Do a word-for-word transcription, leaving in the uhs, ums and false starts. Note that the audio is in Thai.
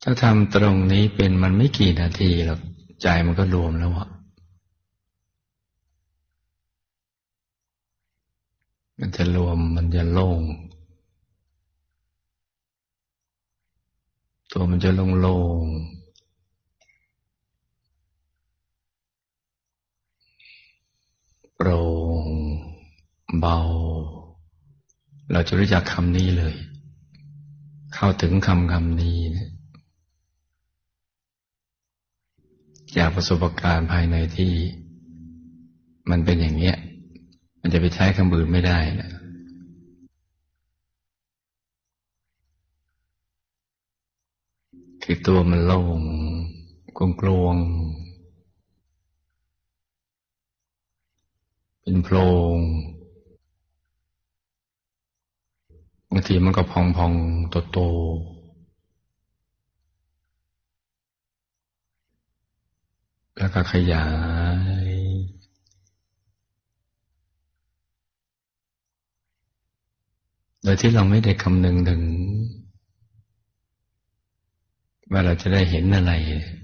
ถ้าทำตรงนี้เป็นมันไม่กี่นาทีหรอกใจมันก็รวมแล้วอะมันจะรวมมันจะโล่งตัวมันจะโล่งๆโปร่งเบาเราจะรู้จักคำนี้เลยเข้าถึงคำคำนี้นะจากประสบการณ์ภายในที่มันเป็นอย่างเนี้ยมันจะไปใช้คำอื่นไม่ได้นะคือตัวมันโล่งกลวงๆเป็นโพรงบางทีมันก็พองๆโตๆแล้วก็ขยายโดยที่เราไม่ได้คำนึงถึงว่าเราจะได้เห็นอะไร